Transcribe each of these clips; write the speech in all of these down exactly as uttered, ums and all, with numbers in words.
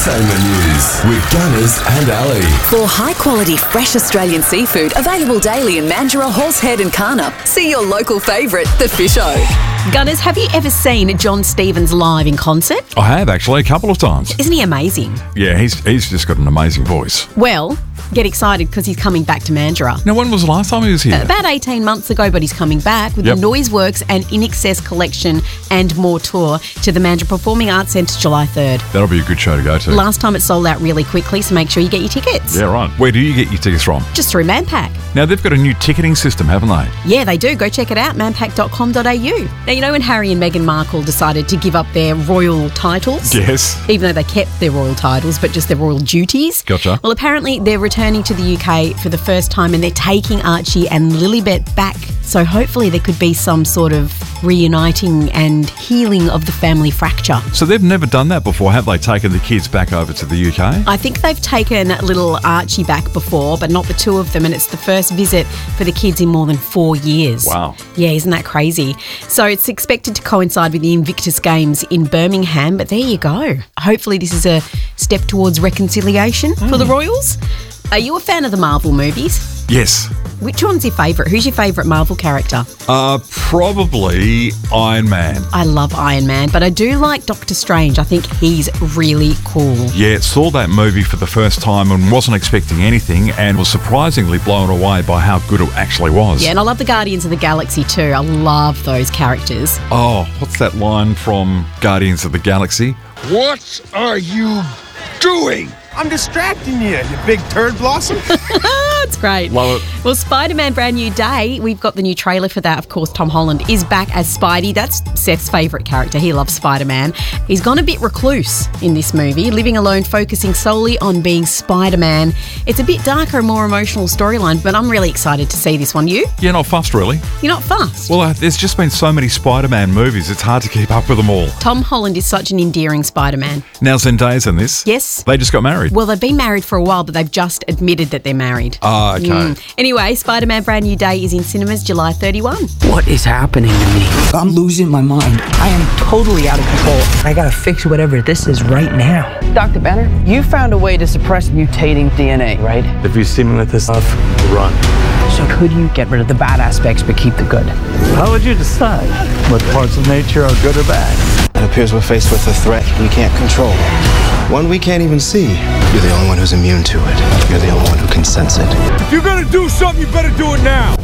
Entertainment news with Gunners and Ali. For high-quality, fresh Australian seafood available daily in Mandurah, Halshead and Karnup, see your local favourite, The Fish O. Gunners, have you ever seen John Stevens live in concert? I have, actually, a couple of times. Isn't he amazing? Yeah, he's he's just got an amazing voice. Well, get excited because he's coming back to Mandurah. Now, when was the last time he was here? About eighteen months ago, but he's coming back with Yep. the Noiseworks and In Excess collection and more tour to the Mandurah Performing Arts Centre July third. That'll be a good show to go to. Last time it sold out really quickly, so make sure you get your tickets. Yeah, right. Where do you get your tickets from? Just through Manpack. Now, they've got a new ticketing system, haven't they? Yeah, they do. Go check it out, manpack dot com dot a u. Now, you know when Harry and Meghan Markle decided to give up their royal titles? Yes. Even though they kept their royal titles, but just their royal duties. Gotcha. Well, apparently they're returning to the U K for the first time and they're taking Archie and Lilibet back. So hopefully there could be some sort of reuniting and healing of the family fracture. So they've never done that before, have they? Taken the kids back over to the U K? I think they've taken little Archie back before, but not the two of them, and it's the first visit for the kids in more than four years. Wow. Yeah, isn't that crazy? So it's expected to coincide with the Invictus Games in Birmingham, but there you go. Hopefully this is a step towards reconciliation mm. for the Royals. Are you a fan of the Marvel movies? Yes. Which one's your favourite? Who's your favourite Marvel character? Uh, probably Iron Man. I love Iron Man, but I do like Doctor Strange. I think he's really cool. Yeah, saw that movie for the first time and wasn't expecting anything and was surprisingly blown away by how good it actually was. Yeah, and I love the Guardians of the Galaxy too. I love those characters. Oh, what's that line from Guardians of the Galaxy? What are you doing? I'm distracting you, you big turd blossom. It's great. Love it. Well, Spider-Man Brand New Day, we've got the new trailer for that. Of course, Tom Holland is back as Spidey. That's Seth's favourite character. He loves Spider-Man. He's gone a bit recluse in this movie, living alone, focusing solely on being Spider-Man. It's a bit darker and more emotional storyline, but I'm really excited to see this one. You? Yeah, not fussed, really. You're not fussed? Well, uh, there's just been so many Spider-Man movies, it's hard to keep up with them all. Tom Holland is such an endearing Spider-Man. Now, Zendaya's in this. Yes. They just got married. Well, they've been married for a while, but they've just admitted that they're married. Ah, okay. Mm. Anyway, Spider-Man Brand New Day is in cinemas July thirty-first. What is happening to me? I'm losing my mind. I am totally out of control. I gotta fix whatever this is right now. Doctor Banner, you found a way to suppress mutating D N A, right? If you see me with this stuff, run. So could you get rid of the bad aspects but keep the good? How would you decide what parts of nature are good or bad? It appears we're faced with a threat we can't control. One we can't even see. You're the only one who's immune to it. You're the only one who can sense it. If you're gonna do something, you better do it now.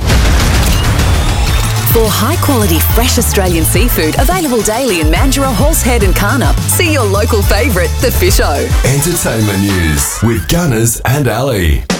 For high-quality, fresh Australian seafood available daily in Mandurah, Halshead and Karnup, see your local favourite, The Fish O. Entertainment news with Gunners and Ali.